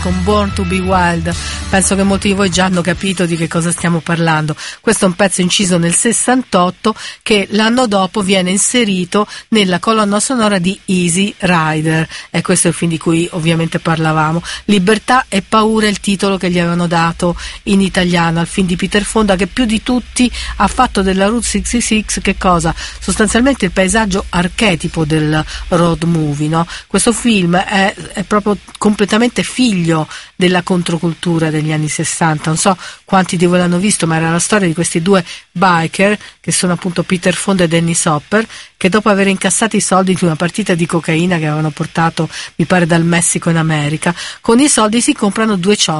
con Born to be Wild. Penso che molti di voi già hanno capito di che cosa stiamo parlando. Questo è un pezzo inciso nel 68 che l'anno dopo viene inserito nella colonna sonora di Easy Rider, e questo è il film di cui ovviamente parlavamo. Libertà e paura è il titolo che gli avevano dato in italiano al film di Peter Fonda, che più di tutti ha fatto della Route 66 che cosa? Sostanzialmente il paesaggio archetipo del road movie, no? Questo film è proprio completamente figlio della controcultura degli anni 60. Non so quanti di voi l'hanno visto, ma era la storia di questi due biker, che sono appunto Peter Fonda e Dennis Hopper, che dopo aver incassato i soldi di una partita di cocaina che avevano portato, mi pare, dal Messico in America, con i soldi si comprano due